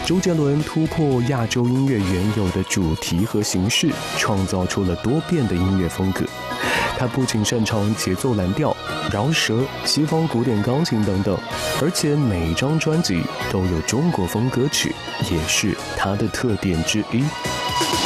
周杰伦突破亚洲音乐原有的主题和形式，创造出了多变的音乐风格。他不仅擅长节奏蓝调、饶舌、西方古典钢琴等等，而且每张专辑都有中国风歌曲，也是他的特点之一。